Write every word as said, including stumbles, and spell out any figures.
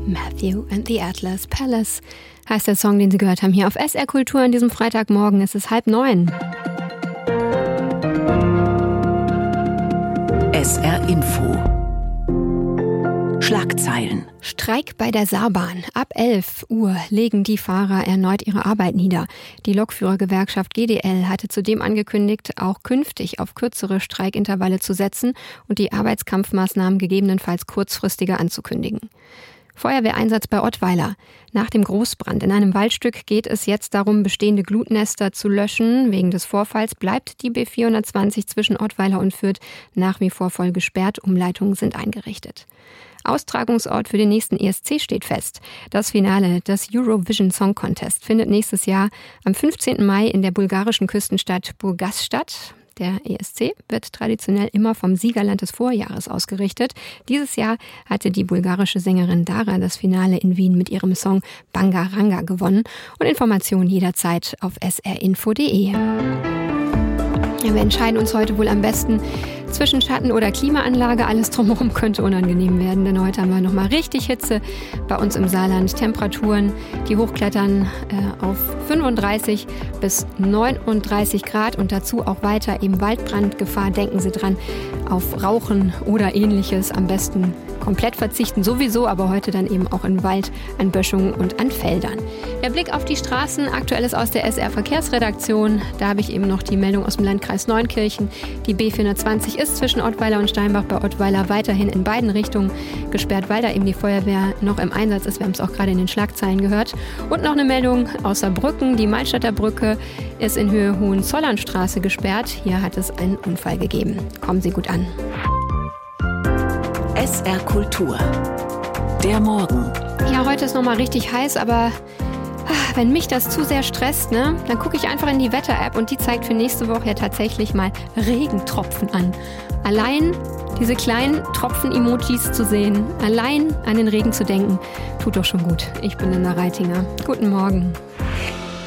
Matthew and the Atlas Palace heißt der Song, den Sie gehört haben hier auf S R Kultur an diesem Freitagmorgen. Es ist halb neun. S R Info. Schlagzeilen. Streik bei der Saarbahn. Ab elf Uhr legen die Fahrer erneut ihre Arbeit nieder. Die Lokführergewerkschaft G D L hatte zudem angekündigt, auch künftig auf kürzere Streikintervalle zu setzen und die Arbeitskampfmaßnahmen gegebenenfalls kurzfristiger anzukündigen. Feuerwehreinsatz bei Ottweiler. Nach dem Großbrand in einem Waldstück geht es jetzt darum, bestehende Glutnester zu löschen. Wegen des Vorfalls bleibt die B vierhundertzwanzig zwischen Ottweiler und Fürth nach wie vor voll gesperrt. Umleitungen sind eingerichtet. Austragungsort für den nächsten E S C steht fest. Das Finale des Eurovision Song Contest findet nächstes Jahr am fünfzehnten Mai in der bulgarischen Küstenstadt Burgas statt. Der E S C wird traditionell immer vom Siegerland des Vorjahres ausgerichtet. Dieses Jahr hatte die bulgarische Sängerin Dara das Finale in Wien mit ihrem Song Bangaranga gewonnen. Und Informationen jederzeit auf s r info punkt d e. Ja, wir entscheiden uns heute wohl am besten zwischen Schatten- oder Klimaanlage. Alles drumherum könnte unangenehm werden, denn heute haben wir nochmal richtig Hitze bei uns im Saarland. Temperaturen, die hochklettern äh, auf fünfunddreißig bis neununddreißig Grad und dazu auch weiter eben Waldbrandgefahr. Denken Sie dran, auf Rauchen oder Ähnliches am besten komplett verzichten sowieso, aber heute dann eben auch im Wald, an Böschungen und an Feldern. Der Blick auf die Straßen, Aktuelles aus der S R-Verkehrsredaktion. Da habe ich eben noch die Meldung aus dem Landkreis Neunkirchen. Die B vierhundertzwanzig ist zwischen Ottweiler und Steinbach bei Ottweiler weiterhin in beiden Richtungen gesperrt, weil da eben die Feuerwehr noch im Einsatz ist. Wir haben es auch gerade in den Schlagzeilen gehört. Und noch eine Meldung aus Saarbrücken. Die Malstadter Brücke ist in Höhe Hohenzollernstraße gesperrt. Hier hat es einen Unfall gegeben. Kommen Sie gut an. S R Kultur. Der Morgen. Ja, heute ist nochmal richtig heiß, aber ach, wenn mich das zu sehr stresst, ne, dann gucke ich einfach in die Wetter-App und die zeigt für nächste Woche ja tatsächlich mal Regentropfen an. Allein diese kleinen Tropfen-Emojis zu sehen, allein an den Regen zu denken, tut doch schon gut. Ich bin Linda Reitinger. Guten Morgen.